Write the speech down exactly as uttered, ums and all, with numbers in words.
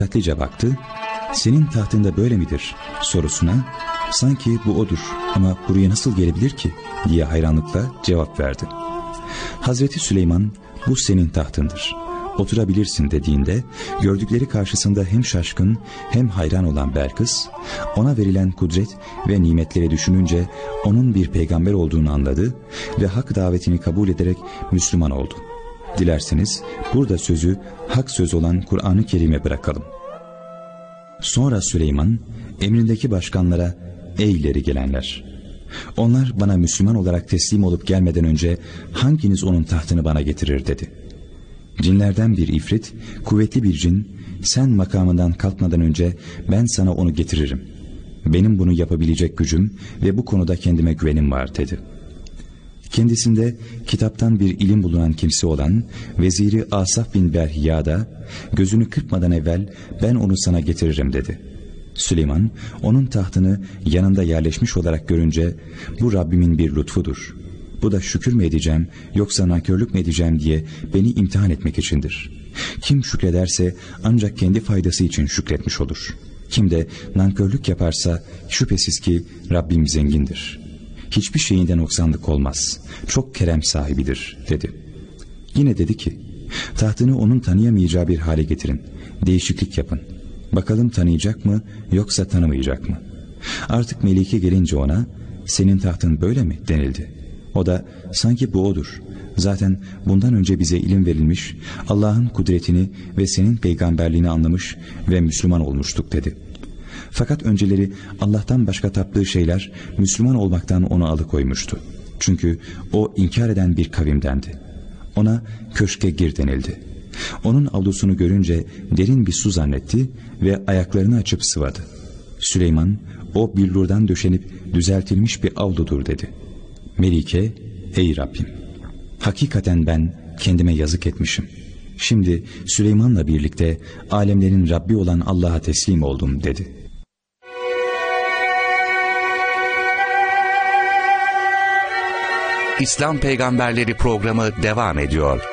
dikkatlice baktı, senin tahtında böyle midir sorusuna, sanki bu odur ama buraya nasıl gelebilir ki diye hayranlıkla cevap verdi. Hazreti Süleyman, bu senin tahtındır, oturabilirsin dediğinde gördükleri karşısında hem şaşkın hem hayran olan Belkıs, ona verilen kudret ve nimetleri düşününce onun bir peygamber olduğunu anladı ve hak davetini kabul ederek Müslüman oldu. Dilerseniz burada sözü hak söz olan Kur'an-ı Kerim'e bırakalım. Sonra Süleyman emrindeki başkanlara, ey ileri gelenler, onlar bana Müslüman olarak teslim olup gelmeden önce hanginiz onun tahtını bana getirir dedi. Cinlerden bir ifrit, kuvvetli bir cin, sen makamından kalkmadan önce ben sana onu getiririm. Benim bunu yapabilecek gücüm ve bu konuda kendime güvenim var dedi. Kendisinde kitaptan bir ilim bulunan kimse olan veziri Asaf bin Berhiya da gözünü kırpmadan evvel ben onu sana getiririm dedi. Süleyman onun tahtını yanında yerleşmiş olarak görünce bu Rabbimin bir lütfudur. Bu da şükür mü edeceğim yoksa nankörlük mü edeceğim diye beni imtihan etmek içindir. Kim şükrederse ancak kendi faydası için şükretmiş olur. Kim de nankörlük yaparsa şüphesiz ki Rabbim zengindir. Hiçbir şeyinden noksanlık olmaz. Çok kerem sahibidir dedi. Yine dedi ki, tahtını onun tanıyamayacağı bir hale getirin. Değişiklik yapın. Bakalım tanıyacak mı yoksa tanımayacak mı? Artık Melike gelince ona, senin tahtın böyle mi denildi. O da sanki bu odur. Zaten bundan önce bize ilim verilmiş, Allah'ın kudretini ve senin peygamberliğini anlamış ve Müslüman olmuştuk dedi. Fakat önceleri Allah'tan başka taptığı şeyler Müslüman olmaktan onu alıkoymuştu. Çünkü o inkar eden bir kavimdendi. Ona köşke gir denildi. Onun avlusunu görünce derin bir su zannetti ve ayaklarını açıp sıvadı. Süleyman, o billurdan döşenip düzeltilmiş bir avludur dedi. Melike, ey Rabbim, hakikaten ben kendime yazık etmişim. Şimdi Süleyman'la birlikte alemlerin Rabbi olan Allah'a teslim oldum dedi. İslam Peygamberleri programı devam ediyor.